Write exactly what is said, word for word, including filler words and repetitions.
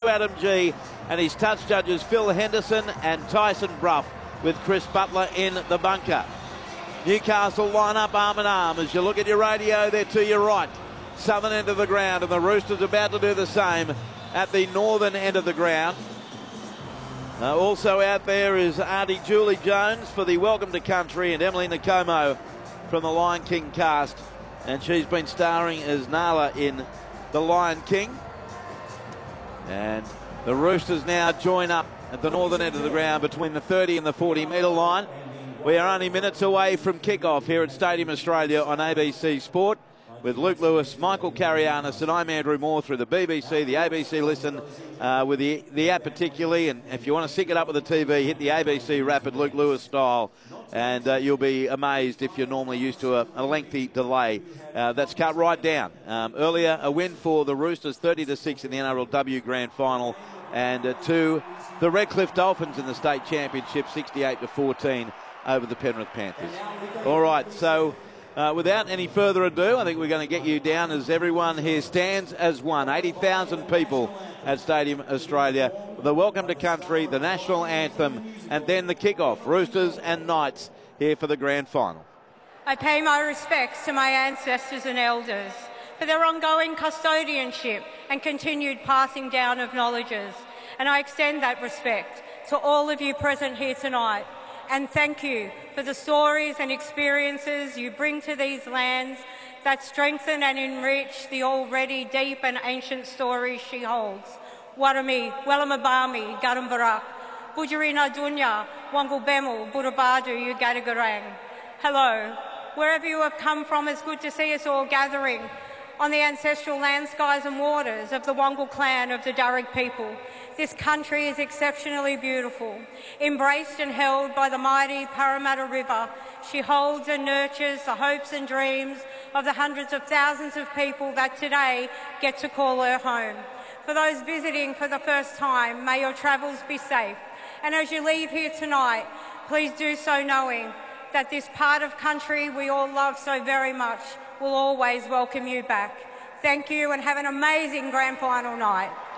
Adam G, and his touch judges Phil Henderson and Tyson Bruff, with Chris Butler in the bunker. Newcastle line up arm in arm. As you look at your radio, they're to your right, southern end of the ground, and the Roosters about to do the same at the northern end of the ground. Uh, also out there is Auntie Julie Jones for the Welcome to Country, and Emily Nakomo from the Lion King cast, and she's been starring as Nala in The Lion King. And the Roosters now join up at the northern end of the ground between the thirty and the forty metre line. We are only minutes away from kick-off here at Stadium Australia on A B C Sport, with Luke Lewis, Michael Carianis, and I'm Andrew Moore through the B B C, the A B C Listen, uh, with the, the app particularly. And if you want to sync it up with the T V, hit the A B C Rapid Luke Lewis style, and uh, you'll be amazed if you're normally used to a, a lengthy delay. Uh, that's cut right down. Um, earlier, a win for the Roosters, thirty to six in the N R L W Grand Final, and uh, to the Redcliffe Dolphins in the state championship, sixty-eight to fourteen over the Penrith Panthers. All right, so Uh, without any further ado, I think we're going to get you down as everyone here stands as one. eighty thousand people at Stadium Australia. The Welcome to Country, the National Anthem, and then the kick-off. Roosters and Knights here for the Grand Final. I pay my respects to my ancestors and elders for their ongoing custodianship and continued passing down of knowledges. And I extend that respect to all of you present here tonight. And thank you for the stories and experiences you bring to these lands that strengthen and enrich the already deep and ancient stories she holds. Warami, Wellamabami, Garambarak, Budjarina Dunya, Wangulbemu, Burabadu, Ugadagarang. Hello. Wherever you have come from, it's good to see us all gathering on the ancestral land, skies and waters of the Wangal clan of the Darug people. This country is exceptionally beautiful. Embraced and held by the mighty Parramatta River, she holds and nurtures the hopes and dreams of the hundreds of thousands of people that today get to call her home. For those visiting for the first time, may your travels be safe. And as you leave here tonight, please do so knowing that this part of country we all love so very much will always welcome you back. Thank you and have an amazing grand final night.